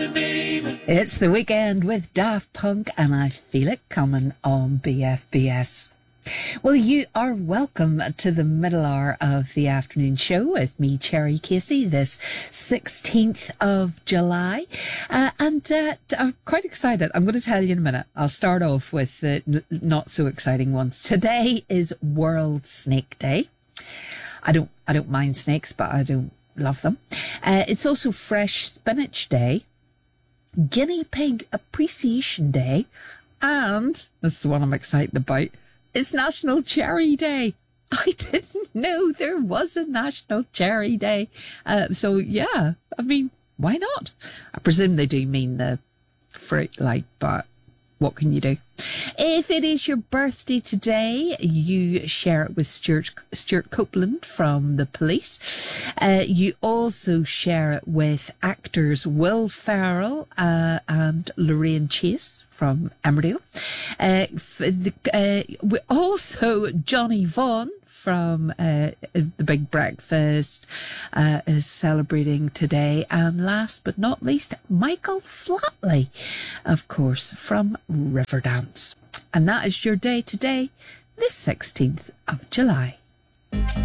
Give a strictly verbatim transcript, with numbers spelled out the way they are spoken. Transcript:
It's the weekend with Daft Punk, and I feel it coming on B F B S. Well, you are welcome to the middle hour of the afternoon show with me, Cherry Casey, this sixteenth of July. Uh, and uh, I'm quite excited. I'm going to tell you in a minute. I'll start off with the n- not so exciting ones. Today is World Snake Day. I don't, I don't mind snakes, but I don't love them. Uh, it's also Fresh Spinach Day, Guinea Pig Appreciation Day, and this is the one I'm excited about. It's National Cherry Day. I didn't know there was a National Cherry Day. Uh, so, yeah, I mean, why not? I presume they do mean the fruit, like, but what can you do? If it is your birthday today, you share it with Stuart, Stuart Copeland from The Police. Uh, you also share it with actors Will Ferrell uh, and Lorraine Chase from Emmerdale. Uh, the, uh, we also Johnny Vaughan from uh, The Big Breakfast uh, is celebrating today. And last but not least, Michael Flatley, of course, from Riverdance. And that is your day today, the sixteenth of July.